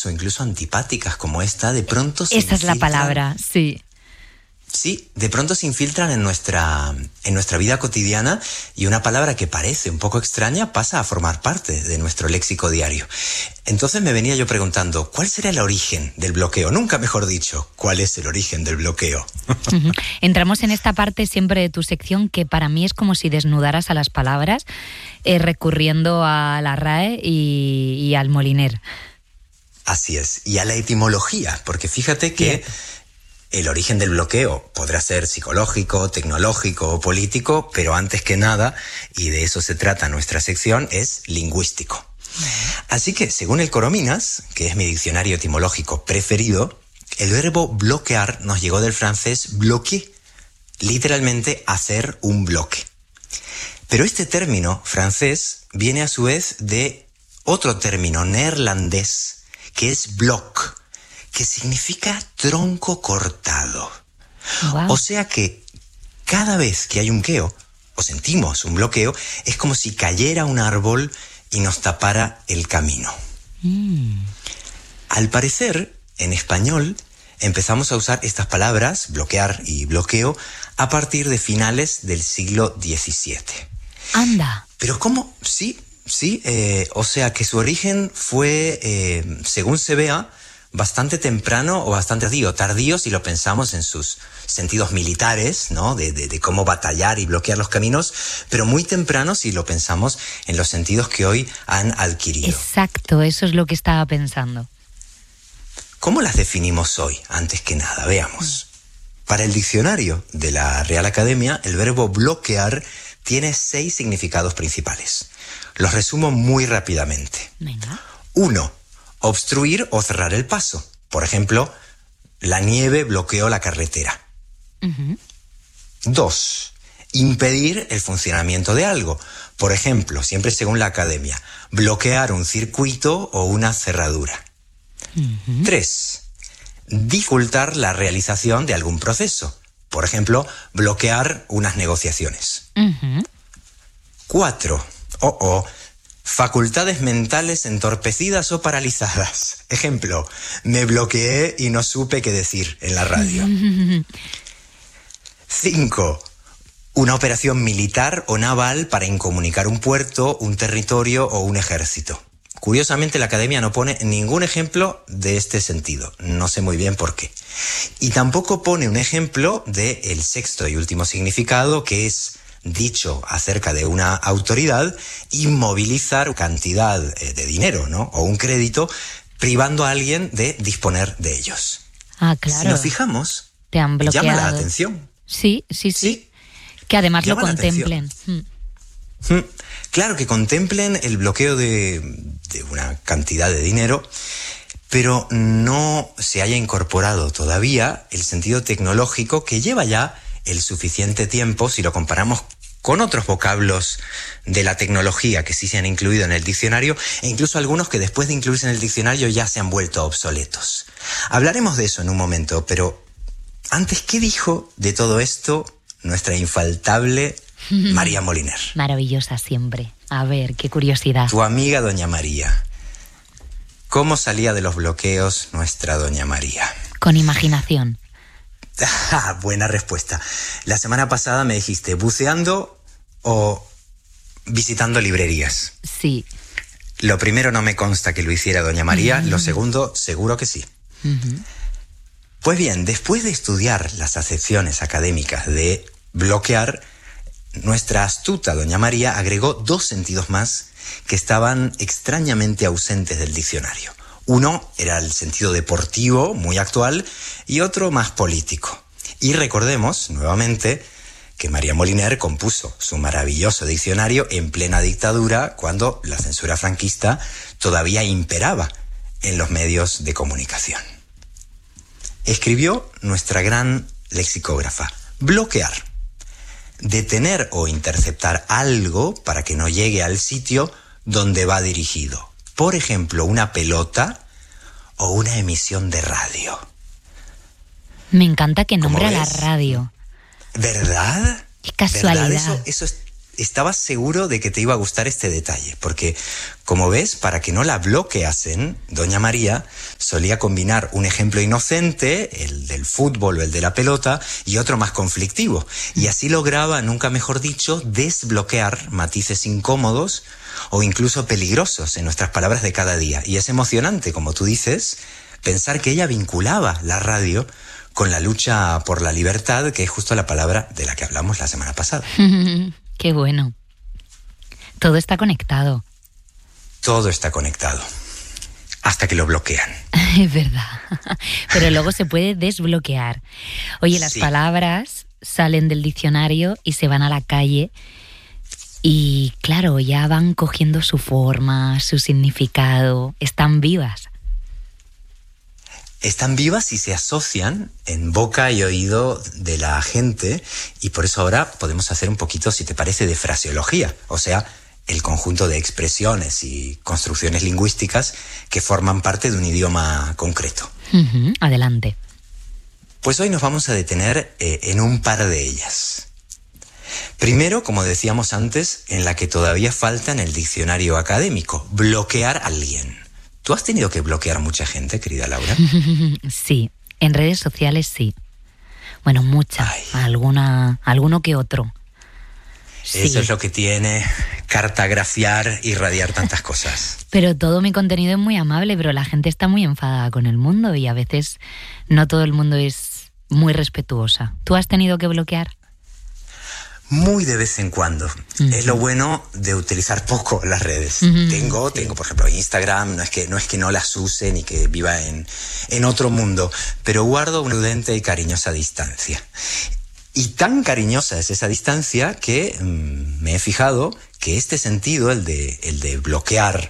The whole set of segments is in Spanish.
o incluso antipáticas como esta, de pronto se Esa es la palabra, sí. Sí, de pronto se infiltran en nuestra vida cotidiana y una palabra que parece un poco extraña pasa a formar parte de nuestro léxico diario. Entonces me venía yo preguntando, ¿cuál será el origen del bloqueo? Nunca mejor dicho, ¿cuál es el origen del bloqueo? Entramos en esta parte siempre de tu sección que para mí es como si desnudaras a las palabras, recurriendo a la RAE y al Moliner. Así es, y a la etimología, porque fíjate que el origen del bloqueo podrá ser psicológico, tecnológico o político, pero antes que nada, y de eso se trata nuestra sección, es lingüístico. Así que, según el Coromines, que es mi diccionario etimológico preferido, el verbo bloquear nos llegó del francés bloquer, literalmente hacer un bloque. Pero este término francés viene a su vez de otro término neerlandés, que es bloc, que significa tronco cortado. Wow. O sea que cada vez que hay un bloqueo, o sentimos un bloqueo, es como si cayera un árbol y nos tapara el camino. Al parecer, en español, empezamos a usar estas palabras, bloquear y bloqueo, a partir de finales del siglo XVII. ¡Anda! Pero ¿cómo? Sí, o sea que su origen fue, según se vea, bastante temprano o bastante tardío si lo pensamos en sus sentidos militares, ¿no? De cómo batallar y bloquear los caminos, pero muy temprano si lo pensamos en los sentidos que hoy han adquirido. Exacto, eso es lo que estaba pensando. ¿Cómo las definimos hoy? Antes que nada, veamos. Para el diccionario de la Real Academia, el verbo bloquear tiene 6 significados principales. Los resumo muy rápidamente. Venga. 1. Obstruir o cerrar el paso. Por ejemplo, la nieve bloqueó la carretera. 2. Impedir el funcionamiento de algo. Por ejemplo, siempre según la academia, bloquear un circuito o una cerradura. 3. Dificultar la realización de algún proceso. Por ejemplo, bloquear unas negociaciones. 4. Facultades mentales entorpecidas o paralizadas. Ejemplo, me bloqueé y no supe qué decir en la radio. 5. Una operación militar o naval para incomunicar un puerto, un territorio o un ejército. Curiosamente, la academia no pone ningún ejemplo de este sentido. No sé muy bien por qué. Y tampoco pone un ejemplo del sexto y último significado, que es dicho acerca de una autoridad, inmovilizar cantidad de dinero, ¿no? O un crédito, privando a alguien de disponer de ellos. Ah, claro. Si nos fijamos, te han bloqueado. Llama la atención. Sí. Que además llama lo contemplen. Claro, que contemplen el bloqueo de una cantidad de dinero, pero no se haya incorporado todavía el sentido tecnológico que lleva ya el suficiente tiempo si lo comparamos con otros vocablos de la tecnología que sí se han incluido en el diccionario, e incluso algunos que después de incluirse en el diccionario ya se han vuelto obsoletos. Hablaremos de eso en un momento, pero antes, ¿qué dijo de todo esto nuestra infaltable María Moliner? Maravillosa siempre. A ver, qué curiosidad. Tu amiga Doña María. ¿Cómo salía de los bloqueos nuestra Doña María? Con imaginación. Buena respuesta. La semana pasada me dijiste buceando o visitando librerías. Sí. Lo primero no me consta que lo hiciera Doña María, lo segundo seguro que sí. Pues bien, después de estudiar las acepciones académicas de bloquear, nuestra astuta Doña María agregó 2 sentidos más que estaban extrañamente ausentes del diccionario. Uno era el sentido deportivo, muy actual, y otro más político. Y recordemos, nuevamente, que María Moliner compuso su maravilloso diccionario en plena dictadura, cuando la censura franquista todavía imperaba en los medios de comunicación. Escribió nuestra gran lexicógrafa: bloquear, detener o interceptar algo para que no llegue al sitio donde va dirigido. Por ejemplo, una pelota o una emisión de radio. Me encanta que nombre a la radio. ¿Verdad? Qué casualidad. ¿Verdad? estaba seguro de que te iba a gustar este detalle, porque, como ves, para que no la bloqueasen, doña María solía combinar un ejemplo inocente, el del fútbol o el de la pelota, y otro más conflictivo. Y así lograba, nunca mejor dicho, desbloquear matices incómodos o incluso peligrosos en nuestras palabras de cada día. Y es emocionante, como tú dices, pensar que ella vinculaba la radio con la lucha por la libertad, que es justo la palabra de la que hablamos la semana pasada. Qué bueno. Todo está conectado. Todo está conectado. Hasta que lo bloquean. Es verdad. Pero luego se puede desbloquear. Oye, las palabras salen del diccionario y se van a la calle. Y claro, ya van cogiendo su forma, su significado. Están vivas. Están vivas y se asocian en boca y oído de la gente, y por eso ahora podemos hacer un poquito, si te parece, de fraseología, o sea, el conjunto de expresiones y construcciones lingüísticas que forman parte de un idioma concreto. Adelante. Pues hoy nos vamos a detener en un par de ellas. Primero, como decíamos antes, en la que todavía falta en el diccionario académico, bloquear a alguien. ¿Tú has tenido que bloquear mucha gente, querida Laura? Sí, en redes sociales sí. Bueno, muchas, alguno que otro. Sí. Eso es lo que tiene cartografiar y radiar tantas cosas. Pero todo mi contenido es muy amable, pero la gente está muy enfadada con el mundo y a veces no todo el mundo es muy respetuosa. ¿Tú has tenido que bloquear? Muy de vez en cuando. Es lo bueno de utilizar poco las redes. Tengo, por ejemplo, Instagram, no es que no las use ni que viva en otro mundo, pero guardo una prudente y cariñosa distancia. Y tan cariñosa es esa distancia que me he fijado que este sentido, el de bloquear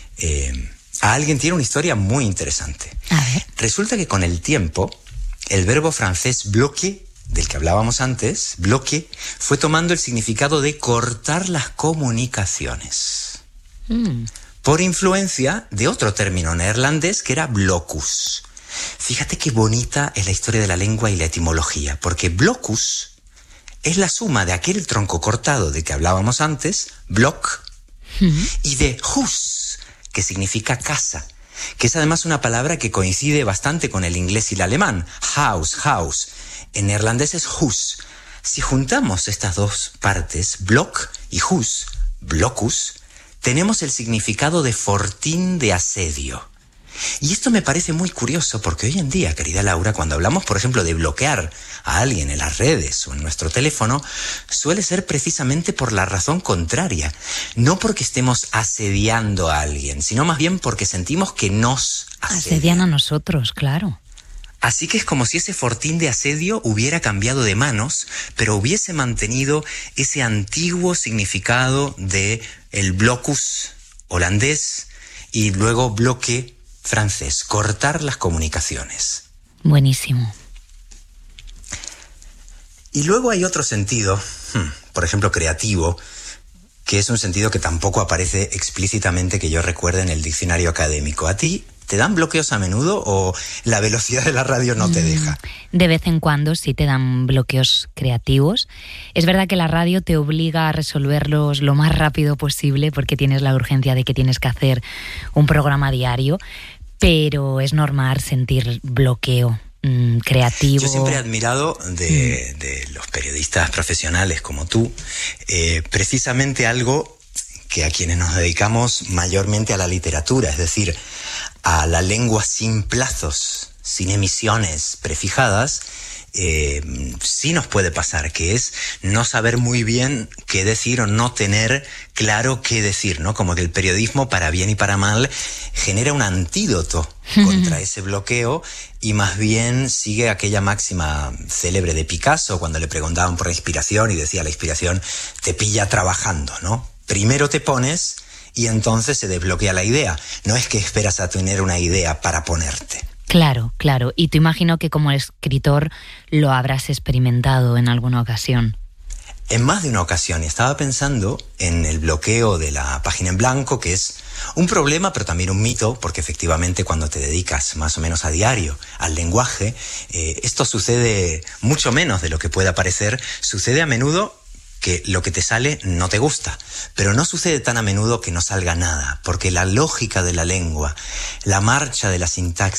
a alguien, tiene una historia muy interesante. A ver. Resulta que con el tiempo, el verbo francés bloquer, del que hablábamos antes, bloque, fue tomando el significado de cortar las comunicaciones. Por influencia de otro término neerlandés que era blocus. Fíjate qué bonita es la historia de la lengua y la etimología, porque blocus es la suma de aquel tronco cortado de que hablábamos antes, block, y de hus, que significa casa, que es además una palabra que coincide bastante con el inglés y el alemán, house. En neerlandés es hus. Si juntamos estas dos partes, block y hus, blocus, tenemos el significado de fortín de asedio. Y esto me parece muy curioso porque hoy en día, querida Laura, cuando hablamos, por ejemplo, de bloquear a alguien en las redes o en nuestro teléfono, suele ser precisamente por la razón contraria. No porque estemos asediando a alguien, sino más bien porque sentimos que nos asedian a nosotros, claro. Así que es como si ese fortín de asedio hubiera cambiado de manos, pero hubiese mantenido ese antiguo significado de el blocus holandés y luego bloque francés, cortar las comunicaciones. Buenísimo. Y luego hay otro sentido, por ejemplo creativo, que es un sentido que tampoco aparece explícitamente que yo recuerde en el diccionario académico. ¿A ti te dan bloqueos a menudo o la velocidad de la radio no te deja? De vez en cuando sí te dan bloqueos creativos. Es verdad que la radio te obliga a resolverlos lo más rápido posible porque tienes la urgencia de que tienes que hacer un programa diario, pero es normal sentir bloqueo creativo. Yo siempre he admirado de los periodistas profesionales como tú, precisamente algo que a quienes nos dedicamos mayormente a la literatura, es decir, a la lengua sin plazos, sin emisiones prefijadas, sí nos puede pasar, que es no saber muy bien qué decir o no tener claro qué decir, ¿no? Como que el periodismo, para bien y para mal, genera un antídoto contra ese bloqueo y más bien sigue aquella máxima célebre de Picasso cuando le preguntaban por la inspiración y decía: la inspiración te pilla trabajando, ¿no? Primero te pones y entonces se desbloquea la idea. No es que esperas a tener una idea para ponerte. Claro, claro. Y tú imagino que como escritor lo habrás experimentado en alguna ocasión. En más de una ocasión. Y estaba pensando en el bloqueo de la página en blanco, que es un problema, pero también un mito, porque efectivamente cuando te dedicas más o menos a diario al lenguaje, esto sucede mucho menos de lo que pueda parecer. Sucede a menudo, que lo que te sale no te gusta, pero no sucede tan a menudo que no salga nada, porque la lógica de la lengua, la marcha de la sintaxis,